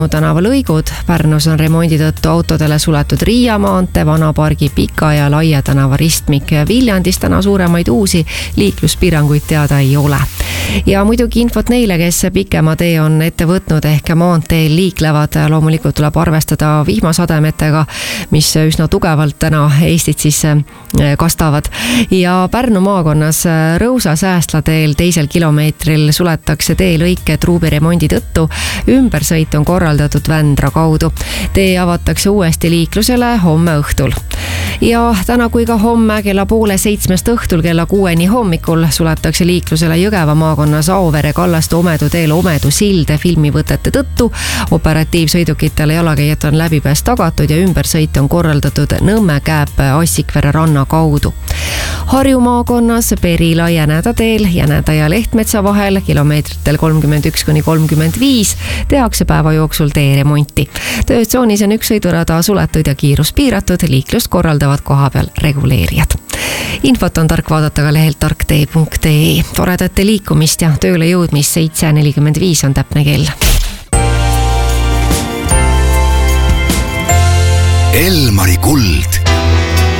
tänavalõigud. Pärnus on remondi tõttu autodele suletud Riia maantee, Vanapargi, Pika ja Laia tänava ristmik. Viljandis täna suuremaid uusi liikluspiiranguid teada ei ole. Ja muidugi infot neile, kes pikema tee on ette võtnud ehk maanteel liiklevad. Loomulikult tuleb arvestada vihmasademetega, mis üsna tugevalt täna Eestit siis kastavad. Ja Pärnu maakonnas Rõusa-Säästla teel 2 kilomeetril suletakse teelõike truubiremondi tõttu. Ümbersõit on korraldatud Vändra kaudu. Tee avatakse uuesti liiklusele homme õhtul. Ja täna kui ka homme kella 6:30 õhtul kella 6 hommikul suletakse liiklusele Jõgeva maakonnas Auvere Kallaste Omedu teel Omedu silde filmivõtete tõttu. Operatiivsõidukitele jalakäijad on läbipääs tagatud ja ümbersõit on korraldatud Nõmme, Kääp, Assikvere ranna kaudu. Harju maakonnas Perila Jäneda teel Jäneda ja Lehtmetsa vahel kilomeetritel 31–35 tehakse päeva jooksul teeremonti. Töötsoonis on 1 sõidurada suletud ja kiirus piiratud, liiklust korraldavad kohapeal reguleerijad. Infot on tark vaadata ka lehelt tarktee.ee. Toredate liikumist ja tööle jõudmist. 7:45 on täpne kell. Elmari kuld